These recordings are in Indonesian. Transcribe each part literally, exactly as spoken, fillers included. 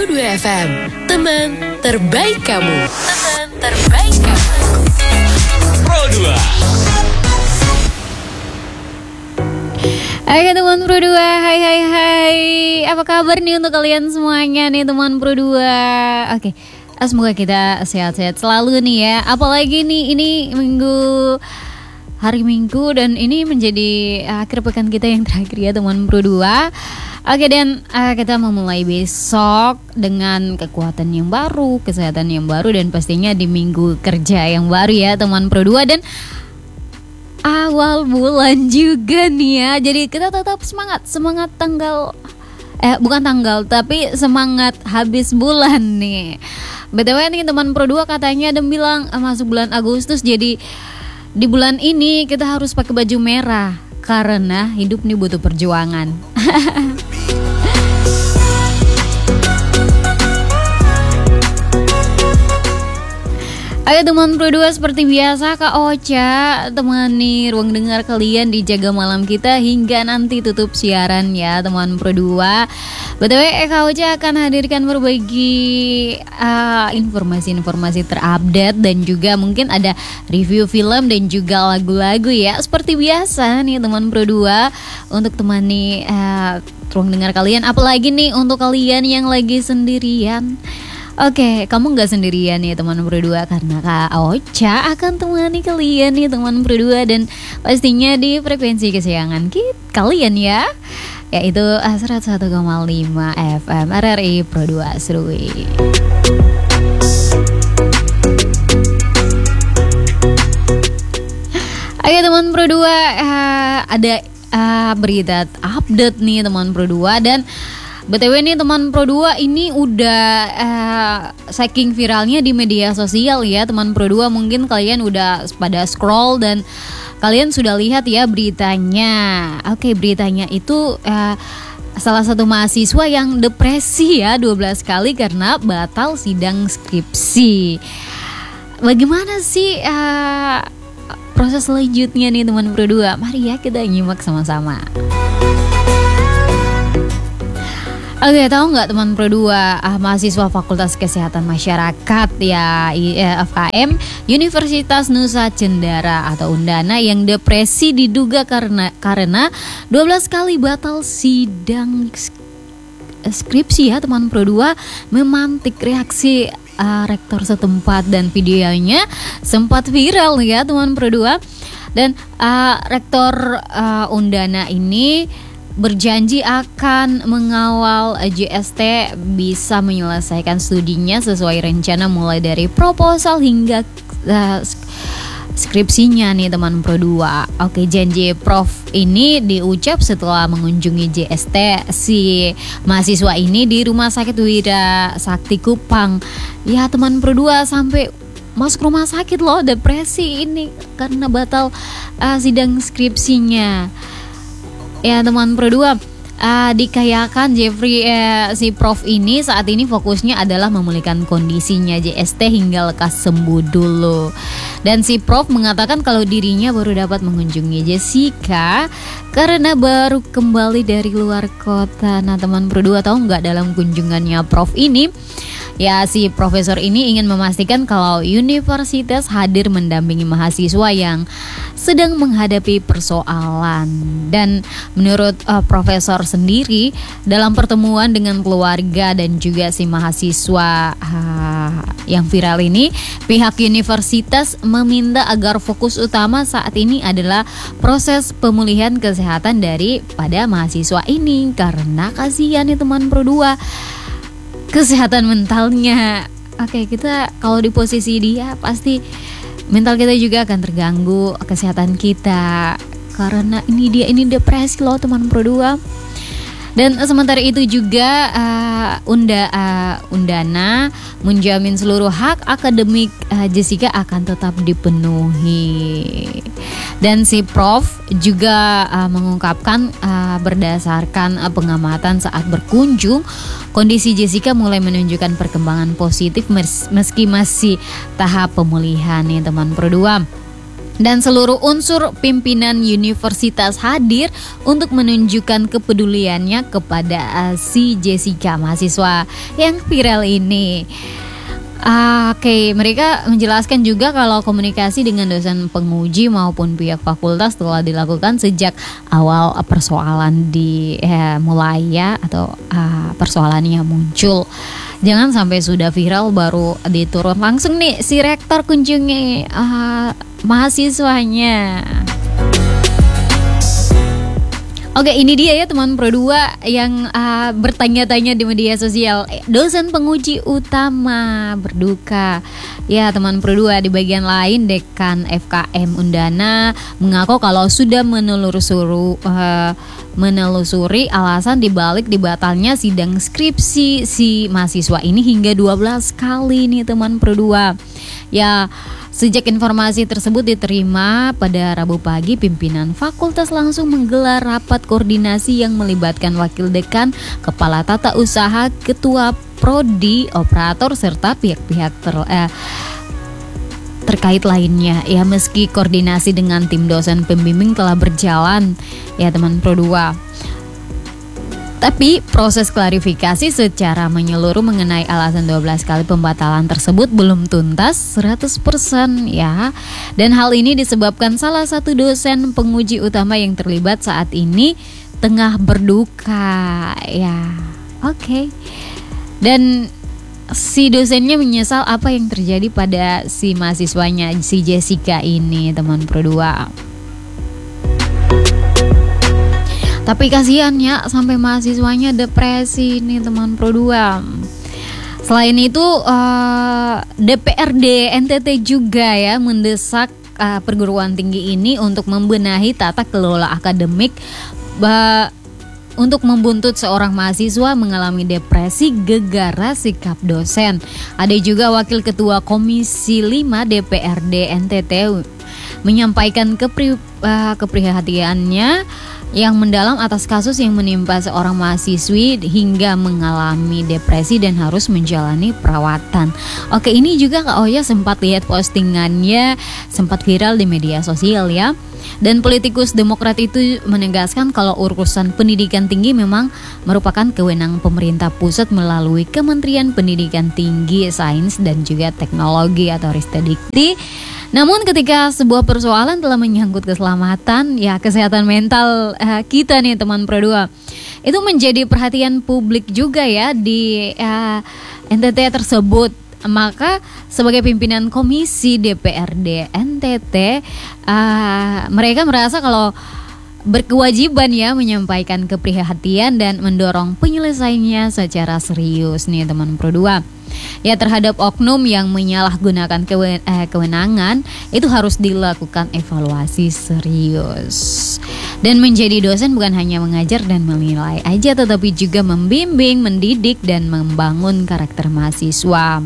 Pro dua F M, teman terbaik kamu. Teman terbaik kamu. Pro dua. Hai teman Pro dua, hai hai hai. Apa kabar nih untuk kalian semuanya nih teman Pro dua? Oke, semoga kita sehat-sehat selalu nih ya. Apalagi nih ini minggu hari Minggu dan ini menjadi akhir pekan kita yang terakhir ya teman Pro dua. Oke, dan uh, kita memulai besok dengan kekuatan yang baru, kesehatan yang baru, dan pastinya di minggu kerja yang baru ya teman Pro dua. Dan awal bulan juga nih ya, jadi kita tetap semangat, semangat tanggal Eh bukan tanggal, tapi semangat habis bulan nih. B T W nih teman Pro dua katanya ada bilang uh, masuk bulan Agustus, jadi di bulan ini kita harus pakai baju merah karena hidup nih butuh perjuangan. Ayo teman Pro dua, seperti biasa Kak Ocha temani ruang dengar kalian di Jaga Malam kita hingga nanti tutup siaran ya teman Pro dua. B T W Kak Ocha akan hadirkan berbagi uh, informasi-informasi terupdate dan juga mungkin ada review film dan juga lagu-lagu ya. Seperti biasa nih teman Pro dua untuk temani uh, ruang dengar kalian. Apalagi nih untuk kalian yang lagi sendirian. Oke, kamu gak sendirian nih teman Pro dua, karena Kak Ocha akan temani kalian nih teman Pro dua, dan pastinya di frekuensi kesayangan kita, kalian ya, yaitu seratus satu koma lima F M R R I Pro dua Serui. Oke teman Pro dua, uh, ada uh, berita update nih teman Pro dua, dan B T W nih teman Pro dua, ini udah uh, saking viralnya di media sosial ya teman Pro dua, mungkin kalian udah pada scroll dan kalian sudah lihat ya beritanya. Oke, beritanya itu uh, salah satu mahasiswa yang depresi ya dua belas kali karena batal sidang skripsi. Bagaimana sih uh, proses selanjutnya nih teman Pro dua? Mari ya kita nyimak sama-sama. Oke, tahu nggak teman Pro dua, ah, mahasiswa Fakultas Kesehatan Masyarakat ya F K M Universitas Nusa Cendana atau Undana yang depresi diduga karena karena dua belas kali batal sidang skripsi ya teman Pro dua, memantik reaksi uh, rektor setempat dan videonya sempat viral ya teman Pro dua. Dan uh, rektor uh, Undana ini berjanji akan mengawal J S T bisa menyelesaikan studinya sesuai rencana mulai dari proposal hingga uh, skripsinya nih teman Pro dua. Oke, janji Prof ini diucap setelah mengunjungi J S T si mahasiswa ini di Rumah Sakit Wira Sakti Kupang. Ya teman Pro dua, sampai masuk rumah sakit loh, depresi ini karena batal uh, sidang skripsinya. Ya teman Pro dua, uh, dikayakan Jeffrey uh, si Prof ini saat ini fokusnya adalah memulihkan kondisinya J S T hingga lekas sembuh dulu. Dan si Prof mengatakan kalau dirinya baru dapat mengunjungi Jessica karena baru kembali dari luar kota. Nah teman Pro dua, tahu nggak dalam kunjungannya Prof ini, ya si profesor ini ingin memastikan kalau universitas hadir mendampingi mahasiswa yang sedang menghadapi persoalan. Dan menurut uh, profesor sendiri, dalam pertemuan dengan keluarga dan juga si mahasiswa uh, yang viral ini, pihak universitas meminta agar fokus utama saat ini adalah proses pemulihan kesehatan daripada mahasiswa ini, karena kasihan nih teman Pro dua, kesehatan mentalnya. Oke, kita kalau di posisi dia pasti mental kita juga akan terganggu, kesehatan kita, karena ini dia ini depresi loh teman Pro dua. Dan sementara itu juga uh, Unda, uh, Undana menjamin seluruh hak akademik uh, Jessica akan tetap dipenuhi. Dan si Prof juga uh, mengungkapkan uh, berdasarkan uh, pengamatan saat berkunjung, kondisi Jessica mulai menunjukkan perkembangan positif mes- meski masih tahap pemulihan nih teman Pro dua. Dan seluruh unsur pimpinan universitas hadir untuk menunjukkan kepeduliannya kepada uh, si Jessica, mahasiswa yang viral ini. Ah, Oke, okay. Mereka menjelaskan juga kalau komunikasi dengan dosen penguji maupun pihak fakultas telah dilakukan sejak awal persoalan dimulai ya, atau uh, persoalannya muncul. Jangan sampai sudah viral baru diturun langsung nih si rektor kunjungi uh, mahasiswanya. Oke, ini dia ya teman Pro dua yang uh, bertanya-tanya di media sosial. Dosen penguji utama berduka. Ya teman Pro dua, di bagian lain Dekan F K M Undana mengaku kalau sudah menelusuri uh, menelusuri alasan dibalik dibatalnya sidang skripsi si mahasiswa ini hingga dua belas kali nih teman Pro dua. Ya, sejak informasi tersebut diterima pada Rabu pagi, pimpinan fakultas langsung menggelar rapat koordinasi yang melibatkan wakil dekan, kepala tata usaha, ketua prodi, operator, serta pihak-pihak ter, eh, terkait lainnya. Ya, meski koordinasi dengan tim dosen pembimbing telah berjalan ya teman Pro dua, tapi proses klarifikasi secara menyeluruh mengenai alasan dua belas kali pembatalan tersebut belum tuntas seratus persen ya. Dan hal ini disebabkan salah satu dosen penguji utama yang terlibat saat ini tengah berduka ya. Oke. Okay. Dan si dosennya menyesal apa yang terjadi pada si mahasiswanya, si Jessica ini teman Pro dua. Tapi kasihan ya, sampai mahasiswanya depresi nih teman Pro dua. Selain itu uh, D P R D N T T juga ya mendesak uh, perguruan tinggi ini untuk membenahi tata kelola akademik bah, untuk membuntut seorang mahasiswa mengalami depresi gegara sikap dosen. Ada juga Wakil Ketua Komisi lima D P R D N T T menyampaikan kepri, uh, keprihatiannya yang mendalam atas kasus yang menimpa seorang mahasiswi hingga mengalami depresi dan harus menjalani perawatan. Oke, ini juga Kak Oya sempat lihat postingannya, sempat viral di media sosial ya. Dan politikus Demokrat itu menegaskan kalau urusan pendidikan tinggi memang merupakan kewenangan pemerintah pusat melalui Kementerian Pendidikan Tinggi, Sains dan juga Teknologi atau Ristekdikti. Namun ketika sebuah persoalan telah menyangkut keselamatan ya kesehatan mental uh, kita nih teman Pro dua, itu menjadi perhatian publik juga ya di uh, N T T tersebut. Maka sebagai pimpinan komisi D P R D N T T uh, mereka merasa kalau berkewajiban ya menyampaikan keprihatinan dan mendorong penyelesaiannya secara serius nih teman Pro dua. Ya, terhadap oknum yang menyalahgunakan kewen- eh, kewenangan itu harus dilakukan evaluasi serius. Dan menjadi dosen bukan hanya mengajar dan menilai aja, tetapi juga membimbing, mendidik dan membangun karakter mahasiswa.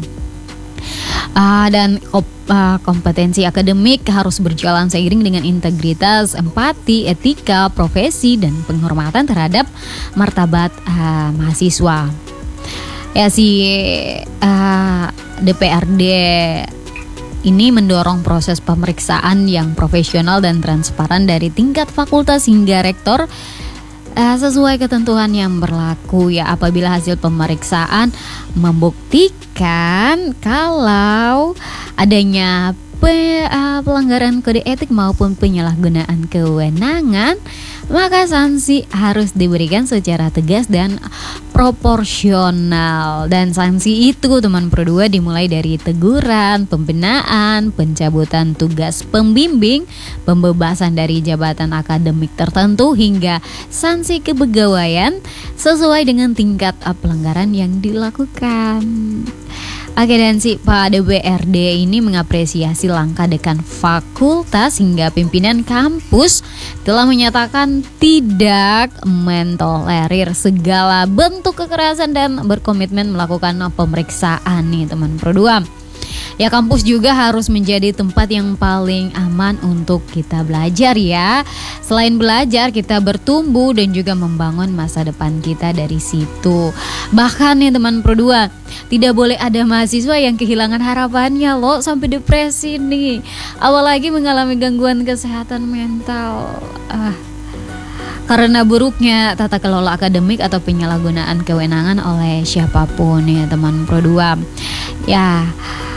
Uh, dan op- uh, kompetensi akademik harus berjalan seiring dengan integritas, empati, etika, profesi dan penghormatan terhadap martabat uh, mahasiswa. Ya, si uh, D P R D ini mendorong proses pemeriksaan yang profesional dan transparan dari tingkat fakultas hingga rektor uh, sesuai ketentuan yang berlaku ya. Apabila hasil pemeriksaan membuktikan kalau adanya pe, uh, pelanggaran kode etik maupun penyalahgunaan kewenangan, maka sanksi harus diberikan secara tegas dan proporsional. Dan sanksi itu teman Pro dua dimulai dari teguran, pembinaan, pencabutan tugas pembimbing, pembebasan dari jabatan akademik tertentu hingga sanksi kepegawaian sesuai dengan tingkat pelanggaran yang dilakukan. Oke, dan si Pak D P R D ini mengapresiasi langkah dekan fakultas hingga pimpinan kampus telah menyatakan tidak mentolerir segala bentuk kekerasan dan berkomitmen melakukan pemeriksaan nih teman Pro dua. Ya kampus juga harus menjadi tempat yang paling aman untuk kita belajar ya. Selain belajar, kita bertumbuh dan juga membangun masa depan kita dari situ. Bahkan nih teman Pro dua, tidak boleh ada mahasiswa yang kehilangan harapannya loh sampai depresi nih. Apalagi mengalami gangguan kesehatan mental. Ah, karena buruknya tata kelola akademik atau penyalahgunaan kewenangan oleh siapapun ya teman Pro dua. Ya,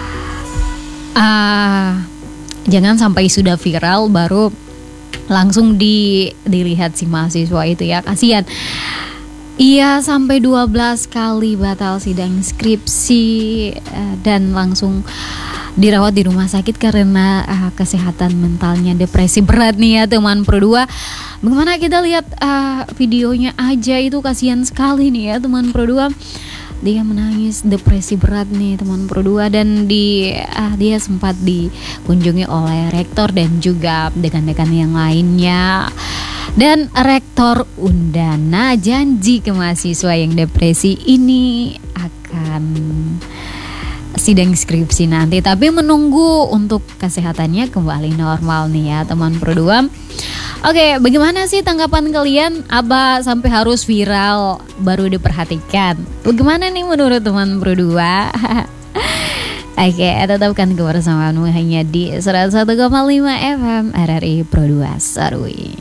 uh, jangan sampai sudah viral baru langsung di, dilihat si mahasiswa itu ya, kasihan. Iya, sampai dua belas kali batal sidang skripsi uh, dan langsung dirawat di rumah sakit karena uh, kesehatan mentalnya, depresi berat nih ya teman Pro dua. Bagaimana kita lihat uh, videonya aja itu kasihan sekali nih ya teman Pro dua. Dia menangis, depresi berat nih teman Pro dua, dan di uh, dia sempat dikunjungi oleh rektor dan juga dekan-dekan yang lainnya. Dan rektor Undana janji ke mahasiswa yang depresi ini akan sidang skripsi nanti, tapi menunggu untuk kesehatannya kembali normal nih ya teman Pro dua. Oke, bagaimana sih tanggapan kalian? Apa sampai harus viral baru diperhatikan? Bagaimana nih menurut teman Pro dua? Oke, tetapkan kebersamaanmu hanya di seratus satu koma lima F M R R I Pro dua Sarui.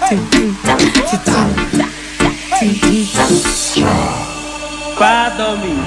Pak Tommy.